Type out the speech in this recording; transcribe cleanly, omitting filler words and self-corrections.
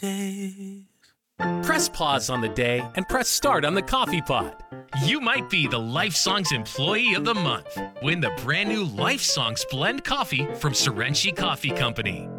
days. Press pause on the day and press start on the coffee pot. You might be the Life Songs Employee of the Month. Win the brand new Life Songs Blend Coffee from Serenchi Coffee Company.